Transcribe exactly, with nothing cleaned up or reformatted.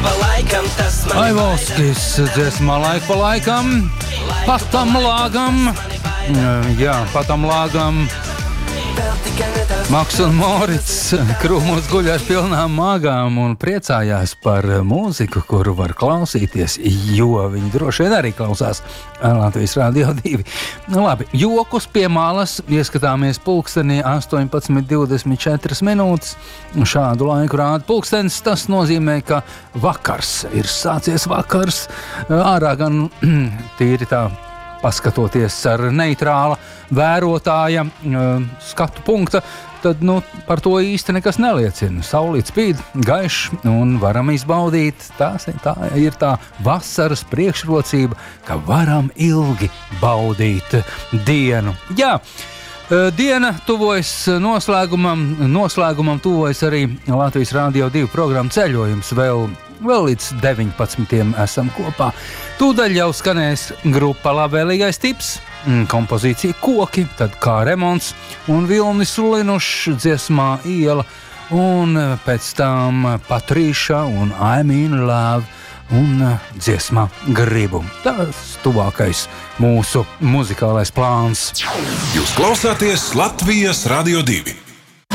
pa laikam tas man Aivalskis dziesmā laik pa laikam, patam lāgam, jā, patam lāgam. Maks un Morits krūmos guļ ar pilnām māgām un priecājās par mūziku, kuru var klausīties, jo viņi droši vien arī klausās Latvijas Rādio divi. Labi, jokus pie malas, ieskatāmies pulkstenī astoņpadsmit divdesmit četras minūtes. Šādu laiku rāda pulkstenis, tas nozīmē, ka vakars ir sācies vakars. Ārā gan tīri tā paskatoties ar neitrāla vērotāja skatu punkta, tad nu, par to īsti nekas neliecina. Saulīt spīd, gaišs un varam izbaudīt. Tās, tā ir tā vasaras priekšrocība, ka varam ilgi baudīt dienu. Jā, diena tuvojas noslēgumam, noslēgumam tuvojas arī Latvijas Rādio divi programma Ceļojums. Vēl, vēl līdz deviņpadsmitiem esam kopā. Tūdaļ jau skanēs grupa Labvēlīgais tips, kompozīcija Koki, tad Kā remonts un Vilnis Linušs dziesmā Iela, un pēc tam Patrīša un I'm in love un dziesmā Gribu. Tas tuvākais mūsu muzikālais plāns. Jūs klausāties Latvijas Rādio divi.